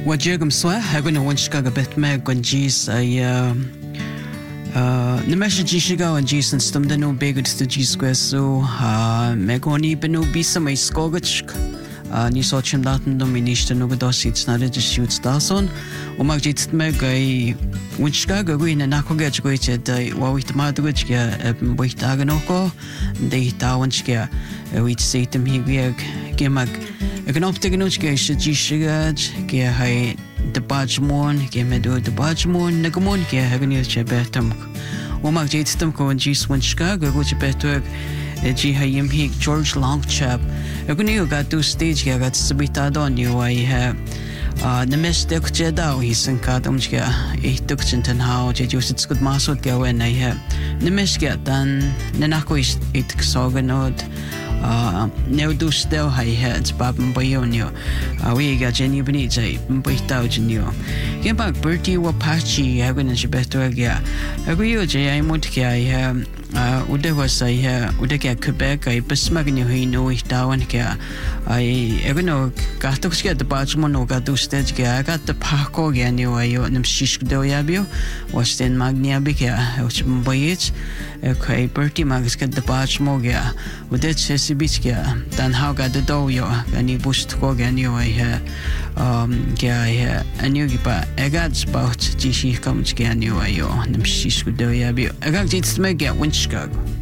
Wajagam swa hagun wanchka gabet me gwanjis ay Nemesha jishiga and Jason stumdano begud to G-square so megoni beno bisa may skogach ni sochim daten dominishta no godosit snare just shoots dason umagjit meg ay wanchka gaguin na nakogach goichet wawit madugach ya boitaganoko de tawanchka wit setem higag gemag ekonoptegnoch ge jishiga ge hay the Bajmon, Gemedo, the Bajmon, Nagamon, Haganil Chebetum. Womak Jatum go and G Swinchka, go to Betwig, G Hayim Hig, George Longchap. Agunio got to stage, I got Sabita on you. I have the Mestek Jedao, he's in Kadamska, a Duxington How, Jus good muscle go and I have the Mesket, then Nanako is it Soganod. Now do still high heads, Babin Bayonio. We got Jenny Benita, Baitao Genio. Get back Bertie Wapachi, Hagan and Shibetoga. Agree, J. I Motka, I have Udewas, I have Udeka Quebec, I Besmagno, he know it down here. I know, got to get the Bajmon or got to stage. I got the Paco Ganio, I own them Shish Doyabio, was then Magnia Bica, which by it. Okay, Bertie Mags get the Bajmoga, with that says Bitska, then how got the doyo, and he pushed Koganio, I had, I knew Gipa, I got about Gishi comes Ganio, I own them Shish Doyabio. I got it to make a winchkag.